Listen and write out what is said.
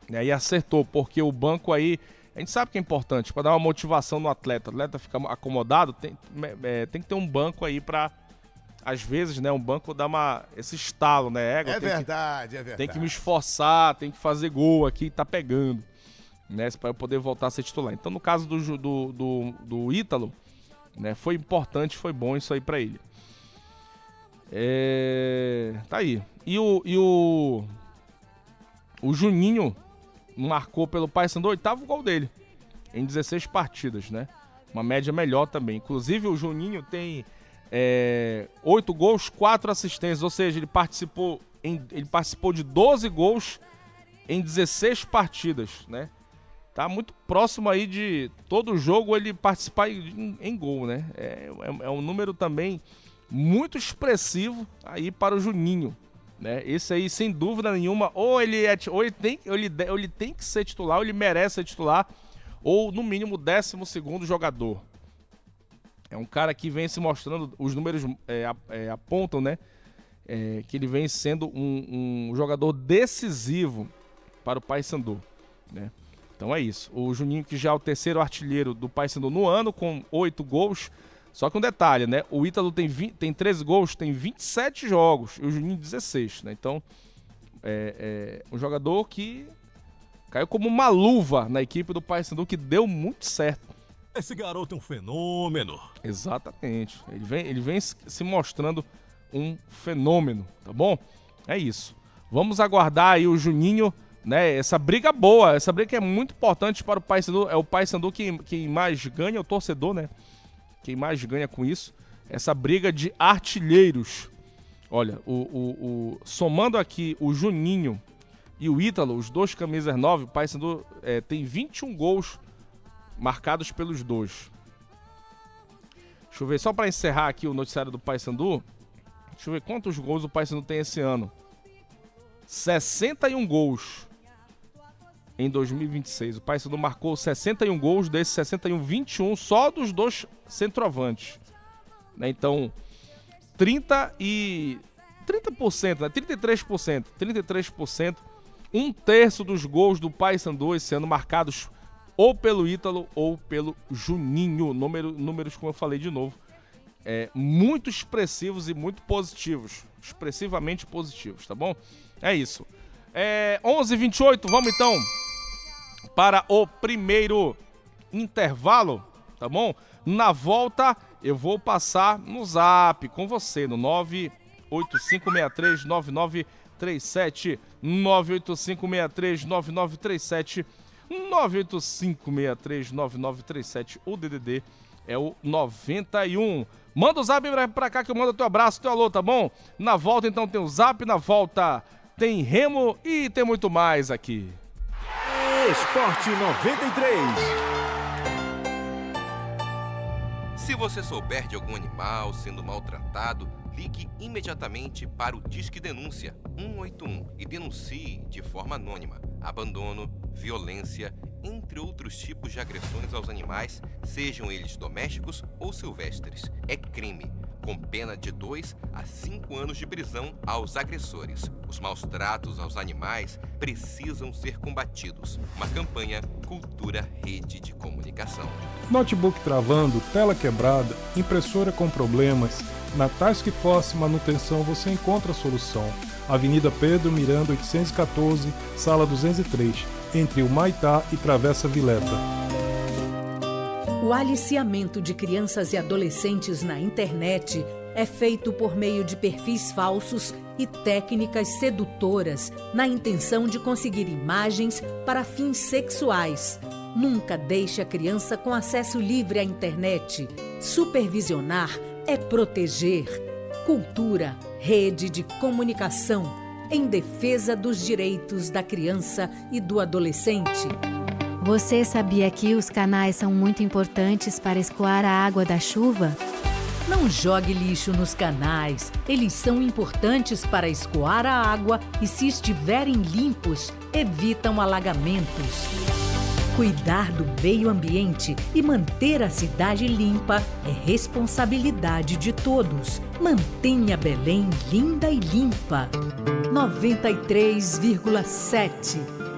né? E acertou, porque o banco aí, a gente sabe que é importante, para dar uma motivação no atleta. O atleta fica acomodado, tem que ter um banco aí para, às vezes, né, um banco dá esse estalo, né? É verdade. Tem que me esforçar, tem que fazer gol aqui, tá pegando, né? Para eu poder voltar a ser titular. Então, no caso do Ítalo, né, foi importante, foi bom isso aí para ele. Tá aí. E o Juninho marcou pelo Paysandu o 8º gol dele em 16 partidas, né? Uma média melhor também. Inclusive o Juninho tem 8 gols, 4 assistências, ou seja, ele participou de 12 gols em 16 partidas, né? Tá muito próximo aí de todo jogo ele participar em gol, né? É um número também muito expressivo aí para o Juninho, né? Esse aí, sem dúvida nenhuma, ou ele tem que ser titular, ou ele merece ser titular, ou no mínimo 12º jogador. É um cara que vem se mostrando, os números apontam, né? Que ele vem sendo um jogador decisivo para o Paysandu, né? Então é isso. O Juninho, que já é o 3º artilheiro do Paysandu no ano, com 8 gols. Só que um detalhe, né? O Ítalo tem 13 gols, tem 27 jogos, e o Juninho 16, né? Então, um jogador que caiu como uma luva na equipe do Paysandu, que deu muito certo. Esse garoto é um fenômeno. Exatamente. Ele vem se mostrando um fenômeno, tá bom? É isso. Vamos aguardar aí o Juninho, né? Essa briga boa, essa briga que é muito importante para o Paysandu. É o Paysandu que mais ganha, o torcedor, né? Quem mais ganha com isso, essa briga de artilheiros. Olha, somando aqui o Juninho e o Ítalo, os dois camisas 9, o Paysandu tem 21 gols marcados pelos dois. Deixa eu ver, só para encerrar aqui o noticiário do Paysandu, deixa eu ver quantos gols o Paysandu tem esse ano. 61 gols em 2026. O Paysandu marcou 61 gols, desses 61, 21 só dos dois centroavantes, né? Então, 30%, né? 33%, um terço dos gols do Paysandu esse ano marcados ou pelo Ítalo ou pelo Juninho. Números, como eu falei de novo, muito expressivos e muito positivos, expressivamente positivos, tá bom? É isso. 11h28, vamos então para o primeiro intervalo, tá bom? Na volta, eu vou passar no zap com você, no 985639937, 985639937, 985639937, o DDD é o 91. Manda o zap pra cá que eu mando o teu abraço, teu alô, tá bom? Na volta, então, tem o zap, na volta tem remo e tem muito mais aqui. Esporte 93. Se você souber de algum animal sendo maltratado, ligue imediatamente para o Disque Denúncia 181 e denuncie de forma anônima abandono, violência, entre outros tipos de agressões aos animais, sejam eles domésticos ou silvestres. É crime, com pena de 2 a 5 anos de prisão aos agressores. Os maus tratos aos animais precisam ser combatidos. Uma campanha Cultura Rede de Comunicação. Notebook travando, tela quebrada, impressora com problemas. Na Task Force Manutenção você encontra a solução. Avenida Pedro Miranda 814, sala 203, entre o Maitá e Travessa Vileta. O aliciamento de crianças e adolescentes na internet é feito por meio de perfis falsos e técnicas sedutoras, na intenção de conseguir imagens para fins sexuais. Nunca deixe a criança com acesso livre à internet. Supervisionar é proteger. Cultura, rede de comunicação, em defesa dos direitos da criança e do adolescente. Você sabia que os canais são muito importantes para escoar a água da chuva? Não jogue lixo nos canais. Eles são importantes para escoar a água e, se estiverem limpos, evitam alagamentos. Cuidar do meio ambiente e manter a cidade limpa é responsabilidade de todos. Mantenha Belém linda e limpa. 93,7